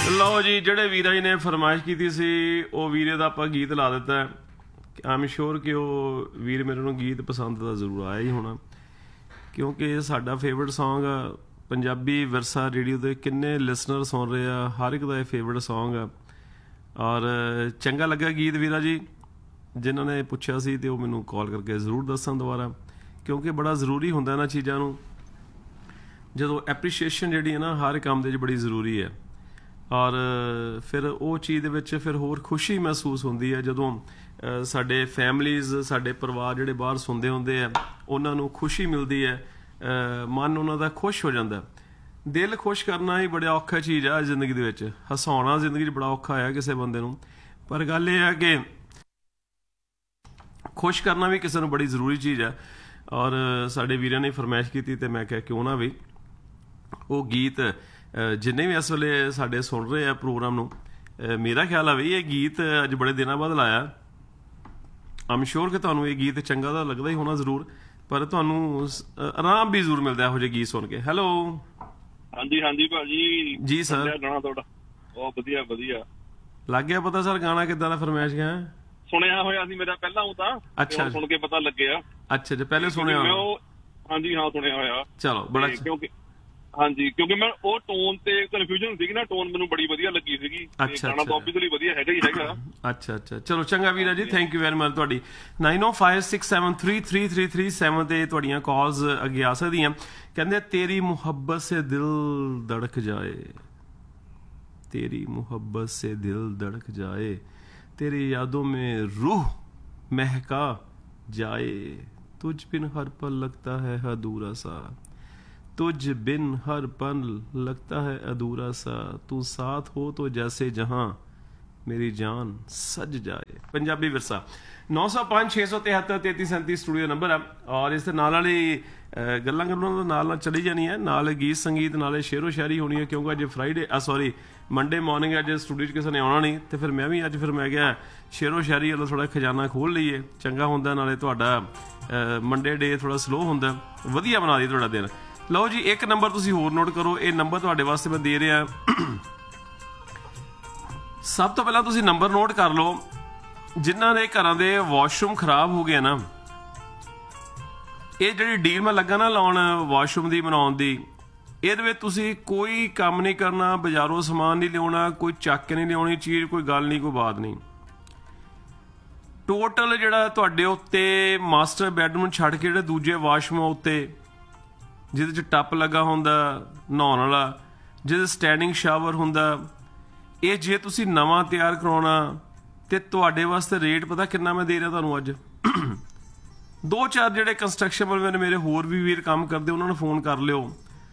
ਲਓ ਜੀ, ਜਿਹੜੇ ਵੀਰਾ ਜੀ ਨੇ ਫਰਮਾਇਸ਼ ਕੀਤੀ ਸੀ ਉਹ ਵੀਰੇ ਦਾ ਆਪਾਂ ਗੀਤ ਲਾ ਦਿੱਤਾ। ਆਮ ਸ਼ੋਰ ਕਿ ਉਹ ਵੀਰ ਮੇਰੇ ਨੂੰ ਗੀਤ ਪਸੰਦ ਤਾਂ ਜ਼ਰੂਰ ਆਇਆ ਹੀ ਹੋਣਾ, ਕਿਉਂਕਿ ਇਹ ਸਾਡਾ ਫੇਵਰਟ ਸੌਂਗ ਆ। ਪੰਜਾਬੀ ਵਿਰਸਾ ਰੇਡੀਓ ਦੇ ਕਿੰਨੇ ਲਿਸਨਰ ਸੁਣ ਰਹੇ ਆ, ਹਰ ਇੱਕ ਦਾ ਇਹ ਫੇਵਰਟ ਸੌਂਗ ਆ। ਔਰ ਚੰਗਾ ਲੱਗਾ ਗੀਤ ਵੀਰਾ ਜੀ, ਜਿਨ੍ਹਾਂ ਨੇ ਪੁੱਛਿਆ ਸੀ ਅਤੇ ਉਹ ਮੈਨੂੰ ਕਾਲ ਕਰਕੇ ਜ਼ਰੂਰ ਦੱਸਣ ਦੁਬਾਰਾ, ਕਿਉਂਕਿ ਬੜਾ ਜ਼ਰੂਰੀ ਹੁੰਦਾ ਇਹਨਾਂ ਚੀਜ਼ਾਂ ਨੂੰ। ਜਦੋਂ ਐਪਰੀਸ਼ੀਏਸ਼ਨ ਜਿਹੜੀ ਹੈ ਨਾ ਹਰ ਕੰਮ ਦੇ 'ਚ ਬੜੀ ਜ਼ਰੂਰੀ ਹੈ। ਔਰ ਫਿਰ ਉਹ ਚੀਜ਼ ਦੇ ਵਿੱਚ ਫਿਰ ਹੋਰ ਖੁਸ਼ੀ ਮਹਿਸੂਸ ਹੁੰਦੀ ਹੈ ਜਦੋਂ ਸਾਡੇ ਫੈਮਲੀਜ਼, ਸਾਡੇ ਪਰਿਵਾਰ ਜਿਹੜੇ ਬਾਹਰ ਸੁਣਦੇ ਹੁੰਦੇ ਆ, ਉਹਨਾਂ ਨੂੰ ਖੁਸ਼ੀ ਮਿਲਦੀ ਹੈ, ਮਨ ਉਹਨਾਂ ਦਾ ਖੁਸ਼ ਹੋ ਜਾਂਦਾ। ਦਿਲ ਖੁਸ਼ ਕਰਨਾ ਹੀ ਬੜਾ ਔਖਾ ਚੀਜ਼ ਆ ਜ਼ਿੰਦਗੀ ਦੇ ਵਿੱਚ। ਹਸਾਉਣਾ ਜ਼ਿੰਦਗੀ 'ਚ ਬੜਾ ਔਖਾ ਆ ਕਿਸੇ ਬੰਦੇ ਨੂੰ, ਪਰ ਗੱਲ ਇਹ ਹੈ ਕਿ ਖੁਸ਼ ਕਰਨਾ ਵੀ ਕਿਸੇ ਨੂੰ ਬੜੀ ਜ਼ਰੂਰੀ ਚੀਜ਼ ਹੈ। ਔਰ ਸਾਡੇ ਵੀਰਾਂ ਨੇ ਫਰਮਾਇਸ਼ ਕੀਤੀ ਅਤੇ ਮੈਂ ਕਿਹਾ ਕਿਉਂ ਨਾ ਵੀ ਉਹ ਗੀਤ ਜਿੰਨੇ ਵੀ ਇਸ ਵੇਲੇ ਸਾਡੇ ਸੁਣ ਰਹੇ ਆ ਪ੍ਰੋਗਰਾਮ ਨੂੰ, ਮੇਰਾ ਖਿਆਲ ਆ ਵੀ ਇਹ ਗੀਤ ਅੱਜ ਬੜੇ ਦਿਨਾਂ ਬਾਅਦ ਲਾਇਆ। ਆਮ ਸ਼ੋਰ ਕਿ ਤੁਹਾਨੂੰ ਇਹ ਗੀਤ ਚੰਗਾ ਤਾਂ ਲੱਗਦਾ ਹੀ ਹੋਣਾ ਜ਼ਰੂਰ, ਪਰ ਤੁਹਾਨੂੰ ਆਰਾਮ ਵੀ ਜ਼ਰੂਰ ਮਿਲਦਾ ਇਹੋ ਜਿਹੇ ਗੀਤ ਸੁਣ ਕੇ। ਹੈਲੋ, ਹਾਂਜੀ ਹਾਂਜੀ ਭਾਜੀ। ਜੀ ਸਰ, ਗਾਣਾ ਤੁਹਾਡਾ ਬਹੁਤ ਵਧੀਆ ਵਧੀਆ ਲੱਗ ਗਿਆ ਪਤਾ ਸਰ ਗਾਣਾ ਕਿੱਦਾਂ ਦਾ ਫਰਮਾਇਸ਼ ਗਿਆ? ਸੁਣਿਆ ਹੋਇਆ ਸੀ ਮੇਰਾ ਪਹਿਲਾਂ, ਉਹ ਤਾਂ ਅੱਛਾ ਸੁਣ ਕੇ ਪਤਾ ਲੱਗਿਆ। ਅੱਛਾ ਜੀ, ਪਹਿਲੇ ਸੁਣਿਆ? ਹਾਂਜੀ ਹਾਂ, ਸੁਣਿਆ ਹੋਇਆ। ਚਲੋ ਬੜਾ, ਕਿਉਂਕਿ ਹਾਂਜੀ ਕਿਉਂਕਿ ਮੈਂ ਉਹ ਟੋਨ ਤੇ ਕਨਫਿਊਜ਼ਨ ਸੀਗੀ ਨਾ, ਟੋਨ ਮੈਨੂੰ ਬੜੀ ਵਧੀਆ ਲੱਗੀ ਸੀਗੀ। ਗਾਣਾ ਤਾਂ ਆਬਵੀਅਸਲੀ ਵਧੀਆ ਹੈਗਾ ਹੀ ਹੈਗਾ। ਅੱਛਾ ਅੱਛਾ, ਚਲੋ ਚੰਗਾ ਵੀਰਾ ਜੀ, ਥੈਂਕ ਯੂ ਵੈਰੀ ਮਚ। ਤੁਹਾਡੀ 9056733337 ਤੇ ਤੁਹਾਡੀਆਂ ਕਾਲਸ ਅੱਗੇ ਆ ਸਕਦੀਆਂ। ਕਹਿੰਦੇ ਤੇਰੀ ਮੁਹੱਬਤ ਸੇ ਦਿਲ ਧੜਕ ਜਾਏ, तेरी मोहब्बत से दिल धड़क जाए, तेरी यादों में रूह महका जाए, तुझ बिन हर पल लगता है अधूरा सा, तुझ बिन हर पल लगता है अधूरा सा, तू साथ हो तो जैसे जहां मेरी जान सज जाए। पंजाबी विरसा 905-673-3337 स्टूडियो नंबर है। और इस नाल वाली ਗੱਲਾਂ ਕਰਨ ਨਾਲ ਚਲੀ ਜਾਣੀ ਹੈ, ਨਾਲ ਗੀਤ ਸੰਗੀਤ, ਨਾਲੇ ਸ਼ੇਰੋ ਸ਼ਾਇਰੀ ਹੋਣੀ ਹੈ, ਕਿਉਂਕਿ ਅੱਜ ਫਰਾਈਡੇ ਸੌਰੀ ਮੰਡੇ ਮਾਰਨਿੰਗ ਅੱਜ ਸਟੂਡੀਓ 'ਚ ਕਿਸੇ ਨੇ ਆਉਣਾ ਨਹੀਂ, ਅਤੇ ਫਿਰ ਮੈਂ ਵੀ ਅੱਜ ਫਿਰ ਮੈਂ ਕਿਹਾ ਸ਼ੇਰੋ ਸ਼ਾਇਰੀ ਵੱਲੋਂ ਥੋੜ੍ਹਾ ਖਜ਼ਾਨਾ ਖੋਲ੍ਹ ਲਈਏ, ਚੰਗਾ ਹੁੰਦਾ, ਨਾਲੇ ਤੁਹਾਡਾ ਮੰਡੇ ਡੇ ਥੋੜ੍ਹਾ ਸਲੋ ਹੁੰਦਾ, ਵਧੀਆ ਬਣਾ ਦਈਏ ਤੁਹਾਡਾ ਦਿਨ। ਲਓ ਜੀ, ਇੱਕ ਨੰਬਰ ਤੁਸੀਂ ਹੋਰ ਨੋਟ ਕਰੋ, ਇਹ ਨੰਬਰ ਤੁਹਾਡੇ ਵਾਸਤੇ ਮੈਂ ਦੇ ਰਿਹਾ। ਸਭ ਤੋਂ ਪਹਿਲਾਂ ਤੁਸੀਂ ਨੰਬਰ ਨੋਟ ਕਰ ਲਓ ਜਿਨ੍ਹਾਂ ਦੇ ਘਰਾਂ ਦੇ ਵਾਸ਼ਰੂਮ ਖਰਾਬ ਹੋ ਗਏ ਨਾ। ਇਹ ਜਿਹੜੀ ਡੀਲ ਮੈਂ ਲੱਗਾ ਨਾ ਲਾਉਣ ਵਾਸ਼ਰੂਮ ਦੀ ਬਣਾਉਣ ਦੀ, ਇਹਦੇ ਵਿੱਚ ਤੁਸੀਂ ਕੋਈ ਕੰਮ ਨਹੀਂ ਕਰਨਾ, ਬਾਜ਼ਾਰੋਂ ਸਮਾਨ ਨਹੀਂ ਲਿਆਉਣਾ, ਕੋਈ ਚੱਕ ਕੇ ਨਹੀਂ ਲਿਆਉਣੀ ਚੀਜ਼, ਕੋਈ ਗੱਲ ਨਹੀਂ, ਕੋਈ ਬਾਤ ਨਹੀਂ। ਟੋਟਲ ਜਿਹੜਾ ਤੁਹਾਡੇ ਉੱਤੇ ਮਾਸਟਰ ਬੈਡਰੂਮ ਛੱਡ ਕੇ ਜਿਹੜੇ ਦੂਜੇ ਵਾਸ਼ਰੂਮ ਉੱਤੇ ਜਿਹਦੇ 'ਚ ਟੱਪ ਲੱਗਾ ਹੁੰਦਾ ਨਹਾਉਣ ਵਾਲਾ, ਜਿਹਦੇ ਸਟੈਂਡਿੰਗ ਸ਼ਾਵਰ ਹੁੰਦਾ, ਇਹ ਜੇ ਤੁਸੀਂ ਨਵਾਂ ਤਿਆਰ ਕਰਾਉਣਾ ਤੇ ਤੁਹਾਡੇ ਵਾਸਤੇ ਰੇਟ ਪਤਾ ਕਿੰਨਾ ਮੈਂ ਦੇ ਰਿਹਾ ਤੁਹਾਨੂੰ ਅੱਜ? 2-4 ਜਿਹੜੇ ਕੰਸਟਰਕਸ਼ਨ ਵਾਲੇ ਮੇਰੇ ਹੋਰ ਵੀ ਵੀਰ ਕੰਮ ਕਰਦੇ, ਉਹਨਾਂ ਨੂੰ ਫੋਨ ਕਰ ਲਿਓ।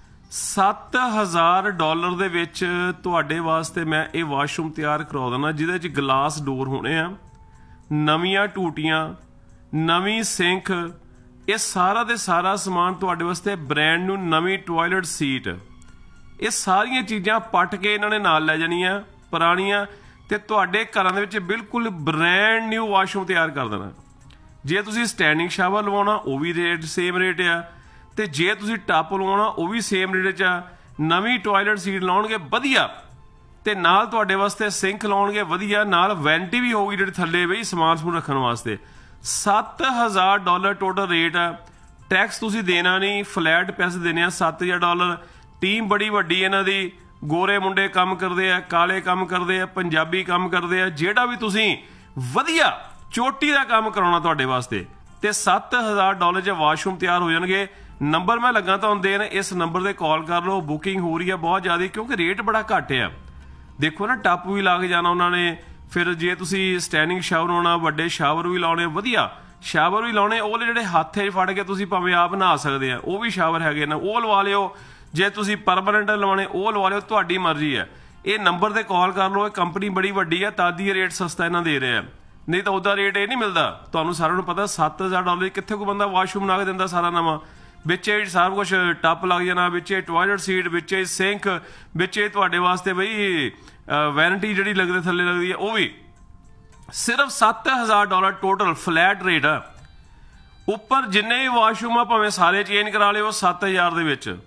$7,000 ਦੇ ਵਿੱਚ ਤੁਹਾਡੇ ਵਾਸਤੇ ਮੈਂ ਇਹ ਵਾਸ਼ਰੂਮ ਤਿਆਰ ਕਰਵਾ ਦੇਣਾ, ਜਿਹਦੇ 'ਚ ਗਲਾਸ ਡੋਰ ਹੋਣੇ ਆ, ਨਵੀਆਂ ਟੂਟੀਆਂ, ਨਵੀਂ ਸਿੰਕ, ਇਹ ਸਾਰਾ ਦੇ ਸਾਰਾ ਸਮਾਨ ਤੁਹਾਡੇ ਵਾਸਤੇ, ਬ੍ਰੈਂਡ ਨੂੰ ਨਵੀਂ ਟੋਇਲਟ ਸੀਟ, ਇਹ ਸਾਰੀਆਂ ਚੀਜ਼ਾਂ ਪੱਟ ਕੇ ਇਹਨਾਂ ਨੇ ਨਾਲ ਲੈ ਜਾਣੀਆਂ ਪੁਰਾਣੀਆਂ, ਤੇ ਤੁਹਾਡੇ ਘਰਾਂ ਦੇ ਵਿੱਚ ਬਿਲਕੁਲ ਬ੍ਰੈਂਡ ਨਿਊ ਵਾਸ਼ਰੂਮ ਤਿਆਰ ਕਰ ਦੇਣਾ। ਜੇ ਤੁਸੀਂ ਸਟੈਂਡਿੰਗ ਸ਼ਾਵਰ ਲਵਾਉਣਾ ਉਹ ਵੀ ਰੇਟ ਸੇਮ ਰੇਟ ਆ, ਤੇ ਜੇ ਤੁਸੀਂ ਟੱਪ ਲਵਾਉਣਾ ਉਹ ਵੀ ਸੇਮ ਰੇਟ 'ਚ ਆ। ਨਵੀਂ ਟੋਇਲਟ ਸੀਟ ਲਾਉਣਗੇ ਵਧੀਆ, ਤੇ ਨਾਲ ਤੁਹਾਡੇ ਵਾਸਤੇ ਸਿੰਕ ਲਾਉਣਗੇ ਵਧੀਆ, ਨਾਲ ਵੈਂਟੀ ਵੀ ਹੋਊਗੀ ਜਿਹੜੀ ਥੱਲੇ ਬਈ ਸਮਾਨ ਸਮੂਨ ਰੱਖਣ ਵਾਸਤੇ। $7,000 ਟੋਟਲ ਰੇਟ ਆ। ਟੈਕਸ ਤੁਸੀਂ ਦੇਣਾ ਨਹੀਂ, ਫਲੈਟ ਪੈਸੇ ਦੇਣੇ ਆ $7,000। ਟੀਮ ਬੜੀ ਵੱਡੀ ਇਹਨਾਂ ਦੀ, ਗੋਰੇ ਮੁੰਡੇ ਕੰਮ ਕਰਦੇ ਆ, ਕਾਲੇ ਕੰਮ ਕਰਦੇ ਆ, ਪੰਜਾਬੀ ਕੰਮ ਕਰਦੇ ਆ, ਜਿਹੜਾ ਵੀ ਤੁਸੀਂ ਵਧੀਆ ਚੋਟੀ ਦਾ ਕੰਮ ਕਰਾਉਣਾ ਤੁਹਾਡੇ ਵਾਸਤੇ, ਤੇ $7,000 'ਚ ਵਾਸ਼ਰੂਮ ਤਿਆਰ ਹੋ ਜਾਣਗੇ। ਨੰਬਰ ਮੈਂ ਲੱਗਾ ਤੁਹਾਨੂੰ ਦੇਣ, ਇਸ ਨੰਬਰ 'ਤੇ ਕਾਲ ਕਰ ਲਓ। ਬੁਕਿੰਗ ਹੋ ਰਹੀ ਹੈ ਬਹੁਤ ਜ਼ਿਆਦਾ, ਕਿਉਂਕਿ ਰੇਟ ਬੜਾ ਘੱਟ ਆ। ਦੇਖੋ ਨਾ, ਟੱਪ ਵੀ ਲਾ ਕੇ ਜਾਣਾ ਉਹਨਾਂ ਨੇ, ਫਿਰ ਜੇ ਤੁਸੀਂ ਸਟੈਂਡਿੰਗ ਸ਼ਾਵਰ ਹੋਣਾ, ਵੱਡੇ ਸ਼ਾਵਰ ਵੀ ਲਾਉਣੇ, ਵਧੀਆ ਸ਼ਾਵਰ ਵੀ ਲਾਉਣੇ, ਉਹਲੇ ਜਿਹੜੇ ਹੱਥ 'ਚ ਫੜ ਕੇ ਤੁਸੀਂ ਭਾਵੇਂ ਆਪ ਨਹਾ ਸਕਦੇ ਆ, ਉਹ ਵੀ ਸ਼ਾਵਰ ਹੈਗੇ ਨਾ, ਉਹ ਲਵਾ ਲਿਓ। ਜੇ ਤੁਸੀਂ ਪਰਮਾਨੈਂਟ ਲਵਾਉਣੇ ਉਹ ਲਵਾ ਲਿਓ, ਤੁਹਾਡੀ ਮਰਜ਼ੀ ਹੈ। ਇਹ ਨੰਬਰ 'ਤੇ ਕਾਲ ਕਰ ਲਓ। ਇਹ ਕੰਪਨੀ ਬੜੀ ਵੱਡੀ ਆ, ਤਦ ਹੀ ਰੇਟ ਸਸਤਾ ਇਹਨਾਂ ਦੇ ਰਹੇ ਆ, ਨਹੀਂ ਤਾਂ ਉਹਦਾ ਰੇਟ ਇਹ ਨਹੀਂ ਮਿਲਦਾ। ਤੁਹਾਨੂੰ ਸਾਰਿਆਂ ਨੂੰ ਪਤਾ $7,000 ਕਿੱਥੇ ਕੋਈ ਬੰਦਾ ਵਾਸ਼ਰੂਮ ਬਣਾ ਕੇ ਦਿੰਦਾ ਸਾਰਾ ਨਵਾਂ, ਵਿੱਚ ਸਾਰਾ ਕੁਛ ਟੱਪ ਲੱਗ ਜਾਣਾ, ਵਿੱਚ ਟੋਇਲਟ ਸੀਟ, ਵਿੱਚ ਸਿੰਕ, ਵਿੱਚ ਤੁਹਾਡੇ ਵਾਸਤੇ ਬਈ ਵੈਨਿਟੀ ਜਿਹੜੀ ਲੱਗਦੀ ਥੱਲੇ ਲੱਗਦੀ ਹੈ, ਉਹ ਵੀ ਸਿਰਫ $7,000 ਟੋਟਲ ਫਲੈਟ ਰੇਟ ਆ। ਉੱਪਰ ਜਿੰਨੇ ਵੀ ਵਾਸ਼ਰੂਮ ਆ ਭਾਵੇਂ ਸਾਰੇ ਚੇਂਜ ਕਰਾ ਲਿਓ 7,000 ਦੇ ਵਿੱਚ।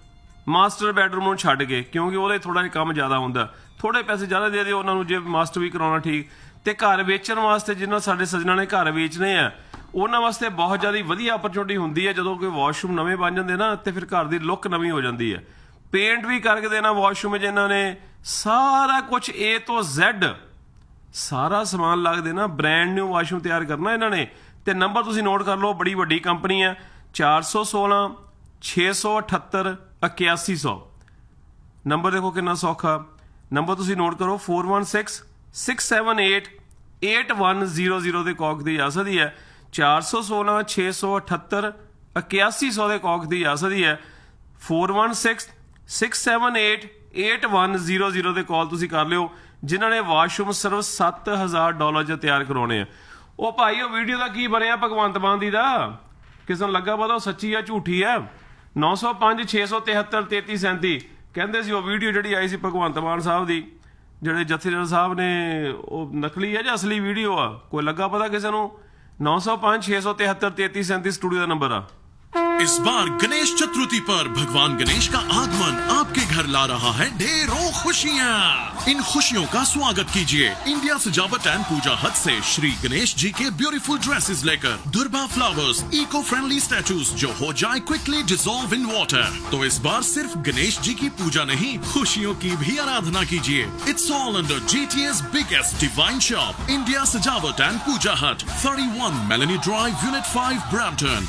ਮਾਸਟਰ ਬੈਡਰੂਮ ਨੂੰ ਛੱਡ ਕੇ, ਕਿਉਂਕਿ ਉਹਦੇ ਥੋੜਾ ਜਿਹਾ ਕੰਮ ਜ਼ਿਆਦਾ ਹੁੰਦਾ, ਥੋੜੇ ਪੈਸੇ ਜ਼ਿਆਦਾ ਦੇ ਦਿਓ ਉਹਨਾਂ ਨੂੰ ਜੇ ਮਾਸਟਰ ਵੀ ਕਰਾਉਣਾ ਠੀਕ। ਤੇ ਘਰ ਵੇਚਣ ਵਾਸਤੇ ਜਿਹਨਾਂ ਸਾਡੇ ਸੱਜਣਾ ਨੇ ਘਰ ਵੇਚਣੇ ਆ ਉਹਨਾਂ ਵਾਸਤੇ ਬਹੁਤ ਜ਼ਿਆਦਾ ਵਧੀਆ ਓਪਰਚੁਨਿਟੀ ਹੁੰਦੀ ਹੈ। ਜਦੋਂ ਕੋਈ ਵਾਸ਼ਰੂਮ ਨਵੇਂ ਬਣ ਜਾਂਦੇ ਨਾ ਤੇ ਫਿਰ ਘਰ ਦੀ ਲੁੱਕ ਨਵੀਂ ਹੋ ਜਾਂਦੀ ਹੈ। ਪੇਂਟ ਵੀ ਕਰਕੇ ਦੇਣਾ ਵਾਸ਼ਰੂਮ 'ਚ ਇਹਨਾਂ ਨੇ, ਸਾਰਾ ਕੁਝ A ਤੋਂ Z ਸਾਰਾ ਸਮਾਨ ਲੱਗ ਦੇਣਾ, ਬ੍ਰੈਂਡ ਨਿਊ ਵਾਸ਼ਰੂਮ ਤਿਆਰ ਕਰਨਾ ਇਹਨਾਂ ਨੇ। ਤੇ ਨੰਬਰ ਤੁਸੀਂ ਨੋਟ ਕਰ ਲਓ, ਬੜੀ ਵੱਡੀ ਕੰਪਨੀ ਹੈ, 416 678 8100। ਨੰਬਰ ਦੇਖੋ ਕਿੰਨਾ ਸੌਖਾ, ਨੰਬਰ ਤੁਸੀਂ ਨੋਟ ਕਰੋ 416 678 8100 ਦੇ ਕੌਕ ਦੀ ਆ ਸਕਦੀ ਹੈ, 416 678 8100 ਦੇ ਕੌਕ ਦੀ ਆ ਸਕਦੀ ਹੈ, 416 678 8100 ਦੇ ਕਾਲ ਤੁਸੀਂ ਕਰ ਲਿਓ ਜਿਨ੍ਹਾਂ ਨੇ ਵਾਸ਼ਰੂਮ ਸਿਰਫ $7,000 'ਚ ਤਿਆਰ ਕਰਾਉਣੇ ਆ। ਉਹ ਭਾਈ ਉਹ ਵੀਡੀਓ ਦਾ ਕੀ ਬਣਿਆ ਭਗਵੰਤ ਮਾਨ ਦੀ ਦਾ, ਕਿਸੇ ਨੂੰ ਲੱਗਾ ਪਤਾ ਉਹ ਸੱਚੀ ਆ ਝੂਠੀ ਆ? 905 673 3337 ਕਹਿੰਦੇ ਸੀ ਉਹ ਵੀਡੀਓ ਜਿਹੜੀ ਆਈ ਸੀ ਭਗਵੰਤ ਮਾਨ ਸਾਹਿਬ ਦੀ, ਜਿਹੜੇ ਜਥੇਦਾਰ ਸਾਹਿਬ ਨੇ, ਉਹ ਨਕਲੀ ਹੈ ਜਾਂ ਅਸਲੀ ਵੀਡੀਓ ਆ? ਕੋਈ ਲੱਗਾ ਪਤਾ ਕਿਸੇ ਨੂੰ? 905 673 3337 स्टूडियो का नंबर है। इस बार गणेश चतुर्थी पर भगवान गणेश का आगमन आपके घर ला रहा है ढेरों खुशियाँ। इन खुशियों का स्वागत कीजिए इंडिया सजावट एंड पूजा हट से श्री गणेश जी के ब्यूटीफुल ड्रेसेस लेकर। दुर्बा फ्लावर्स, इको फ्रेंडली स्टैचूज जो हो जाए क्विकली डिसॉल्व इन वाटर। तो इस बार सिर्फ गणेश जी की पूजा नहीं, खुशियों की भी आराधना कीजिए। It's all under GTA's biggest divine shop, India सजावट एंड पूजा हट, 31 Melanie Drive, Unit 5, Brampton,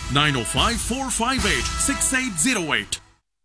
9054586808।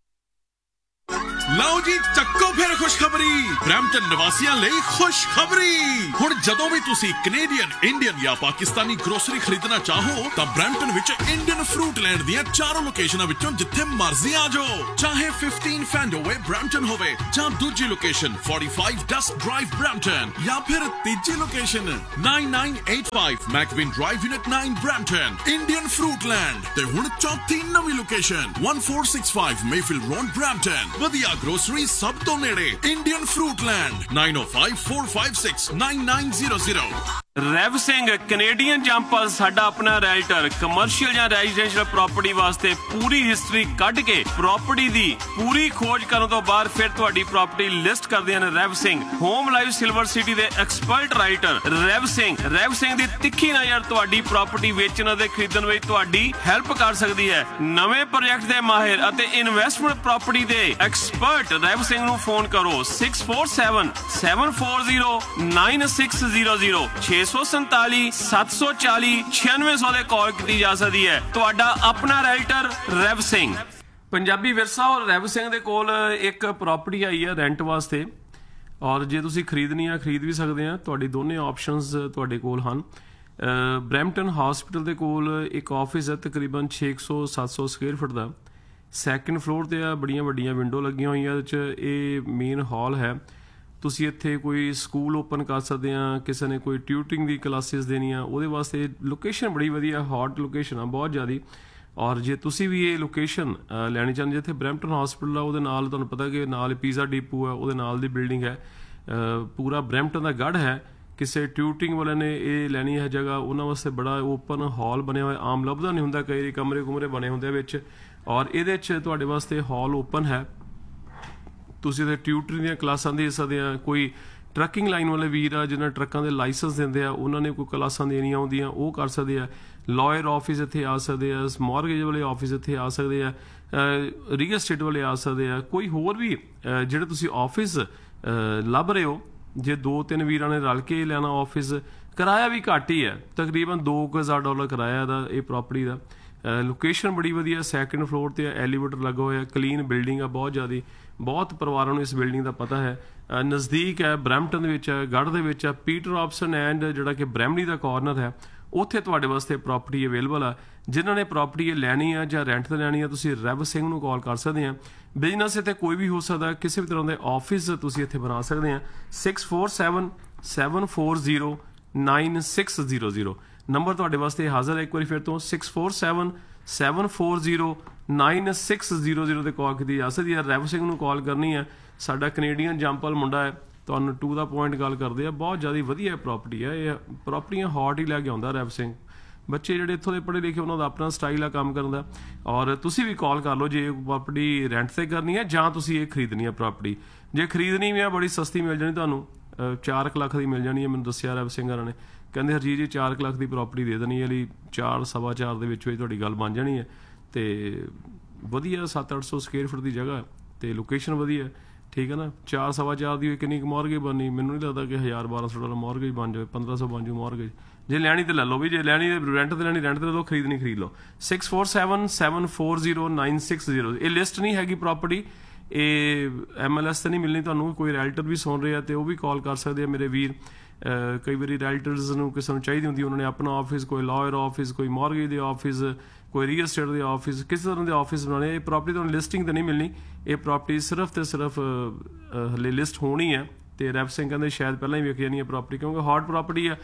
ਲਓ ਜੀ ਚੱਕੋ ਫਿਰ ਖੁਸ਼ਖਬਰੀ, ਬ੍ਰੈਂਪਟਨ ਨਿਵਾਸੀਆਂ ਲਈ ਖੁਸ਼ਖਬਰੀ। ਹੁਣ ਜਦੋਂ ਵੀ ਤੁਸੀਂ ਕੈਨੇਡੀਅਨ, ਇੰਡੀਅਨ ਜਾਂ ਪਾਕਿਸਤਾਨੀ ਗਰੋਸਰੀ ਖਰੀਦਣਾ ਚਾਹੋ ਤਾਂ ਬ੍ਰੈਂਪਟਨ ਵਿੱਚ ਇੰਡੀਅਨ ਫਰੂਟ ਲੈਂਡ ਦੀਆਂ ਚਾਰੋਂ ਲੋਕੇਸ਼ਨਾਂ ਵਿੱਚੋਂ ਜਿੱਥੇ ਮਰਜ਼ੀ ਆ ਜਾਓ, ਚਾਹੇ 15 ਫੈਂਡੋਵੇ ਬ੍ਰੈਂਪਟਨ ਹੋਵੇ ਜਾਂ ਦੂਜੀ ਲੋਕੇਸ਼ਨ 45 ਡਸਕ ਡਰਾਈਵ ਬ੍ਰੈਂਪਟਨ, ਜਾਂ ਫਿਰ ਤੀਜੀ location 9985 ਮੈਕਵਿਨ drive unit 9 Brampton. Indian fruit land ਤੇ ਹੁਣ ਚੌਥੀ ਨਵੀਂ ਲੋਕੇਸ਼ਨ 1465 ਮੇਫੀਲਡ ਰੋਡ ਬ੍ਰੈਂਪਟਨ। ਵਧੀਆ ग्रोसरी सब तो नेड़े Indian fruit land 9054569900। ਰੈਵ Singh Canadian ਜੰਪਲ ਸਾਡਾ ਆਪਣਾ ਰੈਲਟਰ, ਕਮਰਸ਼ੀਅਲ ਜਾਂ ਰੈਜ਼ੀਡੈਂਸ਼ੀਅਲ ਪ੍ਰਾਪਰਟੀ ਵਾਸਤੇ ਪੂਰੀ ਹਿਸਟਰੀ ਕੱਢ ਕੇ ਪ੍ਰਾਪਰਟੀ ਦੀ ਪੂਰੀ ਖੋਜ ਕਰਨ ਤੋਂ ਬਾਅਦ ਫਿਰ ਤੁਹਾਡੀ ਪ੍ਰਾਪਰਟੀ ਲਿਸਟ ਕਰਦੇ ਹਨ ਰੈਵ Singh. Home life silver city ਦੇ ਐਕਸਪਰਟ ਰਾਈਟਰ ਰੈਵ ਸਿੰਘ ਦੀ ਤਿੱਖੀ ਨਜ਼ਰ ਤੁਹਾਡੀ ਪ੍ਰਾਪਰਟੀ ਵੇਚਣ ਅਤੇ ਖਰੀਦਣ ਵਿੱਚ ਤੁਹਾਡੀ ਹੈਲਪ ਕਰ ਸਕਦੀ ਹੈ। ਨਵੇਂ ਪ੍ਰੋਜੈਕਟ ਦੇ ਮਾਹਿਰ ਅਤੇ ਇਨਵੈਸਟਮੈਂਟ ਪ੍ਰਾਪਰਟੀ ਦੇ ਐਕਸਪਰਟ ਰੈਵ ਸਿੰਘ ਨੂੰ ਫੋਨ ਕਰੋ 647 740 9600 647 740 9600 ਦੇ ਕਾਲ ਕੀਤੀ ਜਾ ਸਕਦੀ ਹੈ। ਤੁਹਾਡਾ ਆਪਣਾ ਰੈਲਟਰ ਰੈਵ ਸਿੰਘ। ਪੰਜਾਬੀ ਵਿਰਸਾ ਔਰ ਰੈਵ ਸਿੰਘ ਦੇ ਕੋਲ ਇੱਕ ਪ੍ਰਾਪਰਟੀ ਆਈ ਹੈ ਰੈਂਟ ਵਾਸਤੇ, ਔਰ ਜੇ ਤੁਸੀਂ ਖਰੀਦਣੀ ਆ ਖਰੀਦ ਵੀ ਸਕਦੇ ਆ। ਤੁਹਾਡੀ ਦੋਨੇ ਆਪਸ਼ਨਸ ਤੁਹਾਡੇ ਕੋਲ ਹਨ। ਬ੍ਰੈਂਪਟਨ ਹਸਪੀਟਲ ਦੇ ਕੋਲ ਇੱਕ ਆਫਿਸ ਹੈ ਤਕਰੀਬਨ 600-700 ਸਕੁਅਰ ਫੁੱਟ ਦਾ, ਸੈਕੰਡ ਫਲੋਰ ਤੇ ਆ, ਬੜੀਆਂ ਵੱਡੀਆਂ ਵਿੰਡੋ ਲੱਗੀਆਂ ਹੋਈਆਂ ਇਹਦੇ 'ਚ। ਇਹ ਮੇਨ ਹਾਲ ਹੈ, ਤੁਸੀਂ ਇੱਥੇ ਕੋਈ ਸਕੂਲ ਓਪਨ ਕਰ ਸਕਦੇ ਆ, ਕਿਸੇ ਨੇ ਕੋਈ ਟਿਊਟਰਿੰਗ ਦੀ ਕਲਾਸਿਸ ਦੇਣੀਆਂ ਉਹਦੇ ਵਾਸਤੇ ਲੋਕੇਸ਼ਨ ਬੜੀ ਵਧੀਆ, ਹੌਟ ਲੋਕੇਸ਼ਨ ਆ ਬਹੁਤ ਜ਼ਿਆਦਾ। ਔਰ ਜੇ ਤੁਸੀਂ ਵੀ ਇਹ ਲੋਕੇਸ਼ਨ ਲੈਣੀ ਚਾਹੁੰਦੇ, ਜਿੱਥੇ ਬ੍ਰੈਂਪਟਨ ਹਸਪੀਟਲ ਆ ਉਹਦੇ ਨਾਲ ਤੁਹਾਨੂੰ ਪਤਾ ਕਿ ਨਾਲ ਪੀਜ਼ਾ ਡੀਪੂ ਹੈ, ਉਹਦੇ ਨਾਲ ਦੀ ਬਿਲਡਿੰਗ ਹੈ, ਪੂਰਾ ਬ੍ਰੈਂਪਟਨ ਦਾ ਗੜ੍ਹ ਹੈ। ਕਿਸੇ ਟਿਊਟਰਿੰਗ ਵਾਲਿਆਂ ਨੇ ਇਹ ਲੈਣੀ ਹੈ ਜਗ੍ਹਾ, ਉਹਨਾਂ ਵਾਸਤੇ ਬੜਾ ਓਪਨ ਹਾਲ ਬਣਿਆ ਹੋਇਆ, ਆਮ ਲੱਭਦਾ ਨਹੀਂ ਹੁੰਦਾ, ਕਈ ਕਮਰੇ ਕੁਮਰੇ ਬਣੇ ਹੁੰਦੇ ਵਿੱਚ। ਔਰ ਇਹਦੇ 'ਚ ਤੁਹਾਡੇ ਵਾਸਤੇ ਹਾਲ ਓਪਨ ਹੈ, ਤੁਸੀਂ ਇਹਦੇ ਟਿਊਟਰਿੰਗ ਦੀਆਂ ਕਲਾਸਾਂ ਦੇ ਸਕਦੇ ਆ। ਕੋਈ ਟਰੱਕਿੰਗ ਲਾਈਨ ਵਾਲੇ ਵੀਰ ਆ ਜਿਹਨਾਂ ਟਰੱਕਾਂ ਦੇ ਲਾਇਸੈਂਸ ਦਿੰਦੇ ਆ, ਉਹਨਾਂ ਨੇ ਕੋਈ ਕਲਾਸਾਂ ਦੇਣੀਆਂ ਆਉਂਦੀਆਂ ਉਹ ਕਰ ਸਕਦੇ ਆ। ਲਾਇਰ ਆਫਿਸ ਇੱਥੇ ਆ ਸਕਦੇ ਆ, ਮੌਰਗੇਜ ਵਾਲੇ ਆਫਿਸ ਇੱਥੇ ਆ ਸਕਦੇ ਆ, ਰੀਅਲ estate ਵਾਲੇ ਆ ਸਕਦੇ ਆ। ਕੋਈ ਹੋਰ ਵੀ ਜਿਹੜੇ ਤੁਸੀਂ ਆਫਿਸ ਲੱਭ ਰਹੇ ਹੋ, ਜੇ 2-3 ਵੀਰਾਂ ਨੇ ਰਲ ਕੇ ਲੈਣਾ ਆਫਿਸ, ਕਿਰਾਇਆ ਵੀ ਘੱਟ ਹੀ ਹੈ, ਤਕਰੀਬਨ $2,000 ਕਿਰਾਇਆ ਦਾ ਇਹ ਪ੍ਰਾਪਰਟੀ ਦਾ। ਲੋਕੇਸ਼ਨ ਬੜੀ ਵਧੀਆ, ਸੈਕੰਡ ਫਲੋਰ ਤੇ ਐਲੀਵੇਟਰ ਲੱਗਾ ਹੋਇਆ, ਕਲੀਨ ਬਿਲਡਿੰਗ ਆ ਬਹੁਤ ਜ਼ਿਆਦਾ, ਬਹੁਤ ਪਰਿਵਾਰਾਂ ਨੂੰ ਇਸ ਬਿਲਡਿੰਗ ਦਾ ਪਤਾ ਹੈ। ਨਜ਼ਦੀਕ ਹੈ, ਬ੍ਰੈਂਪਟਨ ਦੇ ਵਿੱਚ ਹੈ, ਗੜ੍ਹ ਦੇ ਵਿੱਚ ਹੈ। ਪੀਟਰ ਆਪਸਨ ਐਂਡ ਜਿਹੜਾ ਕਿ ਬ੍ਰੈਮਲੀ ਦਾ ਕਾਰਨਰ ਹੈ, ਉੱਥੇ ਤੁਹਾਡੇ ਵਾਸਤੇ ਪ੍ਰਾਪਰਟੀ ਅਵੇਲੇਬਲ ਆ। ਜਿਨ੍ਹਾਂ ਨੇ ਪ੍ਰਾਪਰਟੀ ਲੈਣੀ ਆ ਜਾਂ ਰੈਂਟ ਤੇ ਲੈਣੀ ਆ, ਤੁਸੀਂ ਰੈਵ ਸਿੰਘ ਨੂੰ ਕਾਲ ਕਰ ਸਕਦੇ ਆ। ਬਿਜ਼ਨਸ ਇੱਥੇ ਕੋਈ ਵੀ ਹੋ ਸਕਦਾ, ਕਿਸੇ ਵੀ ਤਰ੍ਹਾਂ ਦੇ ਆਫਿਸ ਤੁਸੀਂ ਇੱਥੇ ਬਣਾ ਸਕਦੇ ਆ। 647 740 9600 ਨੰਬਰ ਤੁਹਾਡੇ ਵਾਸਤੇ ਹਾਜ਼ਰ ਹੈ। ਇੱਕ ਵਾਰੀ ਫਿਰ ਤੋਂ 647 740 9600 ਦੇ ਕਾਲ ਕੀਤੀ ਜਾ ਸਕਦੀ ਹੈ। ਰੈਵ ਸਿੰਘ ਨੂੰ ਕਾਲ ਕਰਨੀ ਹੈ, ਸਾਡਾ ਕੈਨੇਡੀਅਨ ਜੰਪਲ ਮੁੰਡਾ ਹੈ, ਤੁਹਾਨੂੰ ਟੂ ਦਾ ਪੁਆਇੰਟ ਗੱਲ ਕਰਦੇ ਆ। ਬਹੁਤ ਜ਼ਿਆਦਾ ਵਧੀਆ ਪ੍ਰਾਪਰਟੀ ਹੈ, ਇਹ ਪ੍ਰਾਪਰਟੀਆਂ ਹੌਟ ਹੀ ਲੈ ਕੇ ਆਉਂਦਾ ਰੈਵ ਸਿੰਘ, ਬੱਚੇ ਜਿਹੜੇ ਇੱਥੋਂ ਦੇ ਪੜ੍ਹੇ ਲਿਖੇ ਉਹਨਾਂ ਦਾ ਆਪਣਾ ਸਟਾਈਲ ਆ ਕੰਮ ਕਰਨ ਦਾ। ਔਰ ਤੁਸੀਂ ਵੀ ਕਾਲ ਕਰ ਲਓ ਜੇ ਪ੍ਰਾਪਰਟੀ ਰੈਂਟ ਤੇ ਕਰਨੀ ਹੈ ਜਾਂ ਤੁਸੀਂ ਇਹ ਖਰੀਦਣੀ ਹੈ ਪ੍ਰਾਪਰਟੀ। ਜੇ ਖਰੀਦਣੀ ਵੀ ਆ ਬੜੀ ਸਸਤੀ ਮਿਲ ਜਾਣੀ ਤੁਹਾਨੂੰ, 4 ਲੱਖ ਦੀ ਮਿਲ ਜਾਣੀ ਹੈ। ਮੈਨੂੰ ਦੱਸਿਆ ਰਵ ਸਿੰਘ ਨੇ, ਕਹਿੰਦੇ ਹਰਜੀਤ ਜੀ 4 ਲੱਖ ਦੀ ਪ੍ਰਾਪਰਟੀ ਦੇ ਦੇਣੀ ਹੈ ਲਈ 4 ਸਵਾ 4 ਦੇ ਵਿੱਚ ਤੁਹਾਡੀ ਗੱਲ ਬਣ ਜਾਣੀ ਹੈ। ਤੇ ਵਧੀਆ 700-800 ਸਕੁਅਰ ਫੁੱਟ ਦੀ ਜਗ੍ਹਾ ਤੇ ਲੋਕੇਸ਼ਨ ਵਧੀਆ, ਠੀਕ ਹੈ ਨਾ। 4 ਸਵਾ 4 ਦੀ ਕਿੰਨੀ ਕੁ ਮੌਰਗੇਜ ਬਣਨੀ, ਮੈਨੂੰ ਨਹੀਂ ਲੱਗਦਾ ਕਿ $1000-1200 ਮੌਰਗੇਜ ਬਣ ਜਾਵੇ, 1500 ਬਣ ਜਾਊ ਮੌਰਗੇਜ। ਜੇ ਲੈਣੀ ਤੇ ਲੈ ਲਓ ਵੀ, ਜੇ ਲੈਣੀ ਰੈਂਟ ਤੇ ਲੈਣੀ ਰੈਂਟ ਤੇ ਲੈ ਲਓ, ਖਰੀਦਣੀ ਖਰੀਦ ਲਓ। 6477409600 ਇਹ ਲਿਸਟ ਨਹੀਂ ਹੈਗੀ ਪ੍ਰਾਪਰਟੀ, ਇਹ MLS ਤੇ ਨਹੀਂ ਮਿਲਣੀ ਤੁਹਾਨੂੰ। ਕੋਈ ਰੈਲਟਰ ਵੀ ਸੁਣ ਰਿਹਾ ਤੇ ਉਹ ਵੀ ਕਾਲ ਕਰ ਸਕਦੇ ਆ ਮੇਰੇ ਵੀਰ। ਕਈ ਵਾਰੀ ਰੈਲਟਰਸ ਨੂੰ ਕਿਸੇ ਨੂੰ ਚਾਹੀਦੀ ਹੁੰਦੀ, ਉਹਨਾਂ ਨੇ ਆਪਣਾ ਆਫਿਸ, ਕੋਈ ਲਾਇਰ ਆਫਿਸ, ਕੋਈ ਮੌਰਗੇਜ ਦੇ ਆਫਿਸ, ਕੋਈ ਰੀਅਲ estate ਦੇ ਆਫਿਸ, ਕਿਸੇ ਤਰ੍ਹਾਂ ਦੇ ਆਫਿਸ ਬਣਾਉਣੇ। ਇਹ ਪ੍ਰਾਪਰਟੀ ਤੁਹਾਨੂੰ ਲਿਸਟਿੰਗ ਤੇ ਨਹੀਂ ਮਿਲਣੀ, ਇਹ ਪ੍ਰਾਪਰਟੀ ਸਿਰਫ ਤੇ ਸਿਰਫ ਹਲੇ ਲਿਸਟ ਹੋਣੀ ਹੈ। ਤੇ ਰੈਪ ਸਿੰਘ ਕਹਿੰਦੇ ਸ਼ਾਇਦ ਪਹਿਲਾਂ ਹੀ ਵਿਕ ਜਾਣੀ ਹੈ ਪ੍ਰਾਪਰਟੀ, ਕਿਉਂਕਿ ਹੌਟ ਪ੍ਰਾਪਰਟੀ ਹੈ।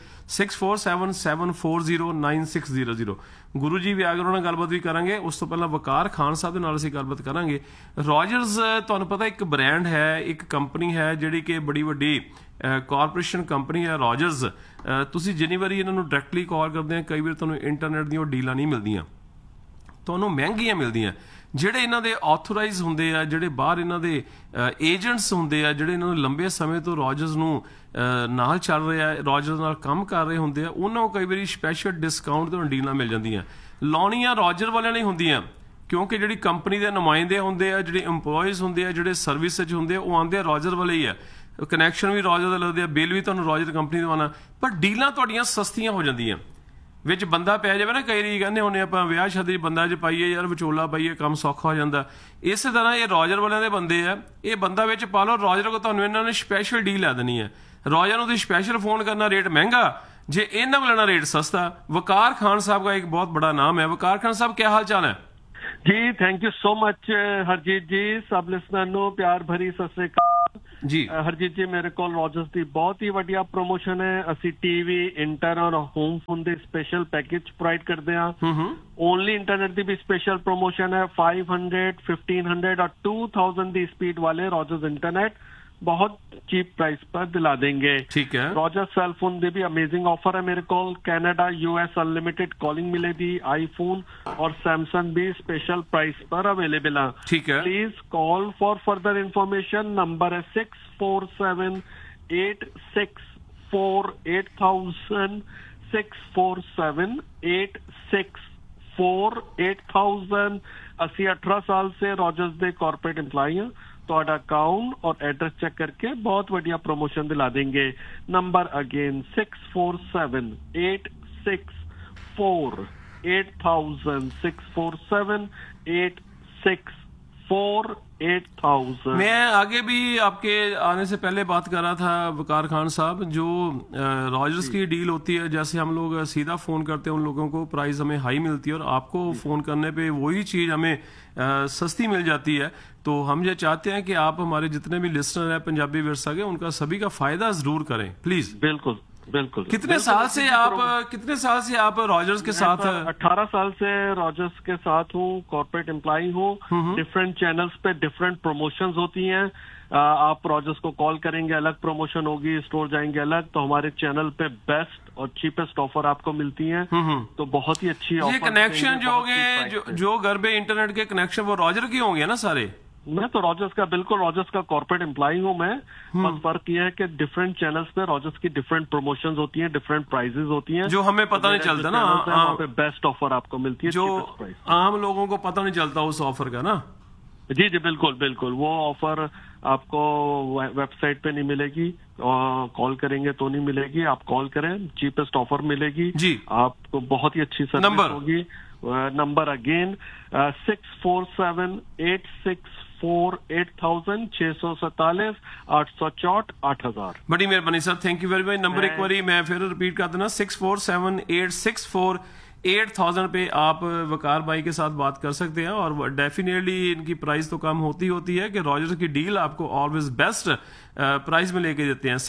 6477409600 ਗੁਰੂ ਜੀ ਵੀ ਆ ਗਏ, ਉਹਨਾਂ ਨਾਲ ਗੱਲਬਾਤ ਵੀ ਕਰਾਂਗੇ। ਉਸ ਤੋਂ ਪਹਿਲਾਂ ਵਕਾਰ ਖਾਨ ਸਾਹਿਬ ਦੇ ਨਾਲ ਅਸੀਂ ਗੱਲਬਾਤ ਕਰਾਂਗੇ। ਰੋਜਰਸ ਤੁਹਾਨੂੰ ਪਤਾ ਇੱਕ ਬ੍ਰਾਂਡ ਹੈ, ਇੱਕ ਕੰਪਨੀ ਹੈ ਜਿਹੜੀ ਕਿ ਬੜੀ ਵੱਡੀ ਕਾਰਪੋਰੇਸ਼ਨ ਕੰਪਨੀ ਹੈ ਰੋਜਰਸ। ਤੁਸੀਂ ਜਿੰਨੀ ਵਾਰੀ ਇਹਨਾਂ ਨੂੰ ਡਾਇਰੈਕਟਲੀ ਕਾਲ ਕਰਦੇ ਆ, ਕਈ ਵਾਰ ਤੁਹਾਨੂੰ ਇੰਟਰਨੈਟ ਦੀਆਂ ਉਹ ਡੀਲਾਂ ਨਹੀਂ ਮਿਲਦੀਆਂ, ਤੁਹਾਨੂੰ ਮਹਿੰਗੀਆਂ ਮਿਲਦੀਆਂ। ਜਿਹੜੇ ਇਹਨਾਂ ਦੇ ਆਥੋਰਾਈਜ਼ ਹੁੰਦੇ ਆ, ਜਿਹੜੇ ਬਾਹਰ ਇਹਨਾਂ ਦੇ ਏਜੰਟਸ ਹੁੰਦੇ ਆ, ਜਿਹੜੇ ਇਹਨਾਂ ਨੂੰ ਲੰਬੇ ਸਮੇਂ ਤੋਂ ਰੋਜਰਸ ਨੂੰ ਨਾਲ ਚੱਲ ਰਿਹਾ, ਰੋਜਰਸ ਨਾਲ ਕੰਮ ਕਰ ਰਹੇ ਹੁੰਦੇ ਆ, ਉਹਨਾਂ ਨੂੰ ਕਈ ਵਾਰੀ ਸਪੈਸ਼ਲ ਡਿਸਕਾਊਂਟ ਤੇ ਡੀਲਾਂ ਮਿਲ ਜਾਂਦੀਆਂ। ਲਾਉਣੀਆਂ ਰੋਜਰ ਵਾਲਿਆਂ ਨਹੀਂ ਹੁੰਦੀਆਂ, ਕਿਉਂਕਿ ਜਿਹੜੀ ਕੰਪਨੀ ਦੇ ਨੁਮਾਇੰਦੇ ਹੁੰਦੇ ਆ, ਜਿਹੜੇ EMPLOYEES ਹੁੰਦੇ ਆ, ਜਿਹੜੇ ਸਰਵਿਸ 'ਚ ਹੁੰਦੇ ਆ, ਉਹ ਆਉਂਦੇ ਆ ਰੋਜਰ ਵਾਲੇ ਹੀ ਆ। ਕਨੈਕਸ਼ਨ ਵੀ ਰੋਜਰ ਦਾ ਲੱਗਦੇ ਆ, ਬਿੱਲ ਵੀ ਤੁਹਾਨੂੰ ਰੋਜਰ ਕੰਪਨੀ ਦਾ ਆਉਣਾ, ਪਰ ਡੀਲਾਂ ਤੁਹਾਡੀਆਂ ਸਸਤੀਆਂ ਹੋ ਜਾਂਦੀਆਂ। ਵਿੱਚ ਬੰਦਾ ਪੈ ਜਾਵੇ ਨਾ, ਕਈ ਵਾਰੀ ਕਹਿੰਦੇ ਹੁੰਦੇ ਆਪਾਂ ਵਿਆਹ ਸ਼ਾਦੀ ਬੰਦਾ 'ਚ ਪਾਈਏ ਯਾਰ, ਵਿਚੋਲਾ ਪਾਈਏ, ਕੰਮ ਸੌਖਾ ਹੋ ਜਾਂਦਾ। ਇਸੇ ਤਰ੍ਹਾਂ ਇਹ ਰੋਜਰ ਵਾਲਿਆਂ ਦੇ ਬੰਦੇ ਆ, ਇਹ ਬੰਦਾ ਵਿੱਚ ਪਾ ਲਓ, ਰੋਜਰ ਕੋ ਤੁਹਾਨੂੰ ਇਹਨਾਂ ਨੇ ਸਪੈਸ਼ਲ ਡੀਲ ਲੈ ਦੇਣੀ ਹੈ। ਰੋਜਰ ਨੂੰ ਤੁਸੀਂ ਸਪੈਸ਼ਲ ਫੋਨ ਕਰਨਾ, ਰੇਟ ਮਹਿੰਗਾ, ਜੇ ਇਹਨਾਂ ਕੋਲ ਲੈਣਾ ਰੇਟ ਸਸਤਾ। ਵਕਾਰ ਖਾਨ साहब का एक बहुत बड़ा नाम है। वकार खान साहब क्या हाल चाल है जी? Thank you so much Harjeet जी। सब लिसनर ਨੂੰ ਪਿਆਰ ਭਰੀ ਸਤਿ ਸ੍ਰੀ ਅਕਾਲ ਜੀ। ਹਰਜੀਤ ਜੀ, ਮੇਰੇ ਕੋਲ ਰੋਜਰਸ ਦੀ ਬਹੁਤ ਹੀ ਵਧੀਆ ਪ੍ਰੋਮੋਸ਼ਨ ਹੈ। ਅਸੀਂ ਟੀਵੀ, ਇੰਟਰ ਔਰ ਹੋਮ ਫੋਨ ਦੇ ਸਪੈਸ਼ਲ ਪੈਕੇਜ ਪ੍ਰੋਵਾਈਡ ਕਰਦੇ ਹਾਂ। ਓਨਲੀ ਇੰਟਰਨੈਟ ਦੀ ਵੀ ਸਪੈਸ਼ਲ ਪ੍ਰੋਮੋਸ਼ਨ ਹੈ। 500, 1500 और 2000 ਦੀ स्पीड वाले रॉजर्स इंटरनेट बहुत चीप प्राइस पर दिला देंगे। ठीक है। रॉजर्स सेल फोन दे भी अमेजिंग ऑफर है मेरे को। कनाडा, US अनलिमिटेड कॉलिंग मिलेगी। आईफोन और सैमसंग भी स्पेशल प्राइस पर अवेलेबल है। ठीक है। Please call for further information. Number है 6478648000 6478648000। ਅਸੀਂ 18 ਸਾਲ से रॉजर्स दे कॉर्पोरेट एम्प्लॉय हैं। ਤੁਹਾਡਾ ਅਕਾਊਂਟ ਔਰ ਐਡਰੈਸ ਚੈੱਕ ਕਰਕੇ ਬਹੁਤ ਵਧੀਆ ਪ੍ਰੋਮੋਸ਼ਨ ਦਿਲਾ ਦੇंगे। Number again 6478648000 6478648000। मैं आगे भी आपके आने से पहले बात कर रहा था वकार खान साहब, जो रॉजर्स की डील होती है, जैसे हम लोग सीधा फोन करते हैं उन लोगों को प्राइस हमें हाई मिलती है और आपको फोन करने पे वही चीज हमें सस्ती मिल जाती है। तो हम ये चाहते हैं कि आप हमारे जितने भी लिसनर हैं पंजाबी विरसा के, उनका सभी का फायदा जरूर करें प्लीज। बिल्कुल बिल्कुल। कितने साल से आप रॉजर्स के साथ? 18 साल से रॉजर्स के साथ हूँ, कॉर्पोरेट एम्प्लॉय हूँ। डिफरेंट चैनल्स पे डिफरेंट प्रमोशंस होती हैं। आप रॉजर्स को कॉल करेंगे अलग प्रमोशन होगी, स्टोर जाएंगे अलग, तो हमारे चैनल पे बेस्ट और चीपेस्ट ऑफर आपको मिलती हैं। तो बहुत ही अच्छी ऑफर। ये कनेक्शन जो होंगे, जो घर पे इंटरनेट के कनेक्शन वो रॉजर के होंगे ना सारे? मैं तो रॉजर्स का बिल्कुल रॉजर्स का कॉर्पोरेट एम्प्लॉय हूँ मैं। बस फर्क ये है कि डिफरेंट चैनल्स पे रॉजर्स की डिफरेंट प्रमोशंस होती हैं, डिफरेंट प्राइजेस होती हैं, जो हमें पता नहीं चलता ना। वहाँ पे बेस्ट ऑफर आपको मिलती है, जो आम लोगों को पता नहीं चलता उस ऑफर का ना। जी जी बिल्कुल बिल्कुल। वो ऑफर आपको वेबसाइट पे नहीं मिलेगी, कॉल करेंगे तो नहीं मिलेगी। आप कॉल करें, चीपेस्ट ऑफर मिलेगी जी, आपको बहुत ही अच्छी सर्विस होगी। Number again 6478648000 647 864 8000। बड़ी मेहरबानी sir, thank you very much. Number एक बारी मैं फिर रिपीट कर देना 6478648000 पे आप वकार भाई के साथ बात कर सकते हैं। और डेफिनेटली इनकी प्राइस तो कम होती है कि रॉजर्स की डील आपको ऑलवेज बेस्ट प्राइस में लेके देते हैं।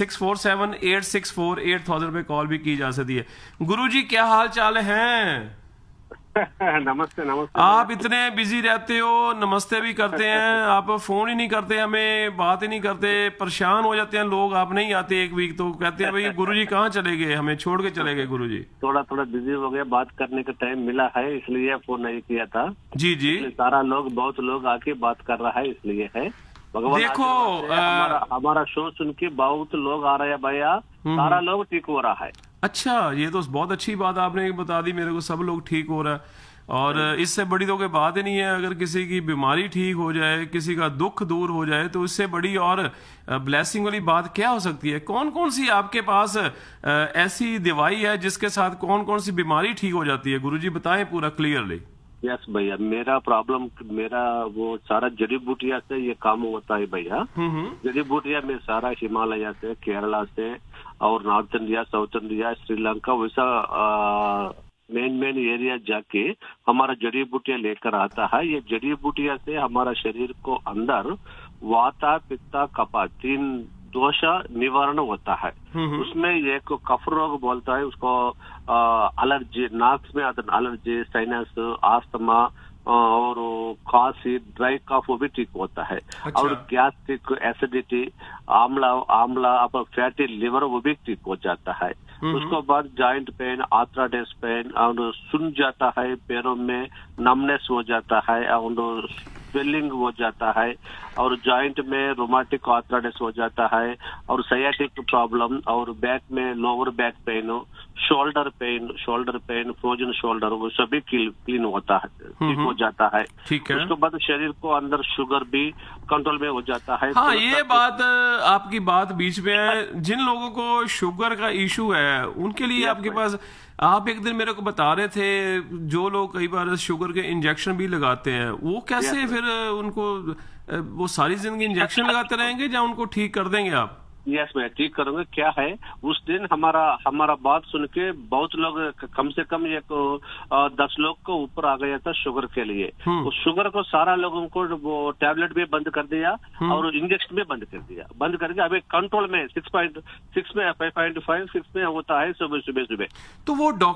6478648000 पे कॉल भी की जा सकती है। गुरु जी क्या हाल चाल हैं? नमस्ते नमस्ते। आप इतने बिजी रहते हो, नमस्ते भी करते हैं, आप फोन ही नहीं करते, हमें बात ही नहीं करते, परेशान हो जाते हैं लोग। आप नहीं आते एक वीक तो कहते हैं भाई गुरुजी कहाँ चले गए, हमें छोड़ के चले गए गुरुजी। थोड़ा बिजी हो गया, बात करने का टाइम मिला है इसलिए फोन नहीं किया था। जी जी। बहुत लोग आके बात कर रहा है इसलिए है। भगवान देखो हमारा शो सुन के बहुत लोग आ रहे हैं भैया, सारा लोग ठीक हो रहा है। अच्छा, ये तो बहुत अच्छी बात आपने बता दी मेरे को, सब लोग ठीक हो रहा है। और इससे बड़ी तो कोई बात ही नहीं है। अगर किसी की बीमारी ठीक हो जाए, किसी का दुख दूर हो जाए, तो इससे बड़ी और ब्लेसिंग वाली बात क्या हो सकती है। कौन कौन सी आपके पास ऐसी दवाई है जिसके साथ कौन कौन सी बीमारी ठीक हो जाती है, गुरुजी बताएं पूरा क्लियरली। यस भैया, मेरा वो सारा जड़ी बूटिया से ये काम होता है भैया। जड़ी बूटिया में सारा हिमालय से, केरला से और north India, south India, Sri Lanka, वैसा मेन एरिया जाके हमारा जड़ी बूटिया लेकर आता है। ये जड़ी बूटिया से हमारा शरीर को अंदर वाता, पित्ता, कफा 3 दोष निवारण होता है। उसमें एक कफ रोग बोलता है उसको, एलर्जी, नाक में एलर्जी, साइनस, आस्थमा और खांसी, ड्राई कफ वो भी ठीक होता है। अच्छा। और गैस्ट्रिक, एसिडिटी, आमला अब फैटी लिवर वो भी ठीक हो जाता है। उसके बाद जॉइंट पेन, आर्थराइटिस पेन और सुन जाता है, पैरों में नमनेस हो जाता है और स्वेलिंग हो जाता है और जॉइंट में रोमाटिक आर्थराइटिस हो जाता है और साइटिक प्रॉब्लम और बैक में lower back pain, shoulder pain, frozen shoulder, वो सभी क्लीन होता है, ठीक हो जाता है। ठीक है। उसके बाद शरीर को अंदर शुगर भी कंट्रोल में हो जाता है। हाँ, ये बात आपकी बात बीच में है। जिन लोगों को शुगर का इशू है उनके लिए आपके पास, आप एक दिन मेरे को बता रहे थे, जो लोग कई बार शुगर के इंजेक्शन भी लगाते हैं, वो कैसे फिर उनको वो सारी जिंदगी इंजेक्शन लगाते रहेंगे या उनको ठीक कर देंगे आप? यस मैं ठीक करूंगा। क्या है, उस दिन हमारा बात सुन के बहुत लोग, कम से कम 10 लोग को ऊपर आ गया था शुगर के लिए। उस शुगर को सारा लोगों को वो टैबलेट भी बंद कर दिया और इंजेक्शन भी बंद कर दिया। बंद करके अभी कंट्रोल में 6.6 में 5.5 6 में होता है सुबह। तो वो डॉक्टर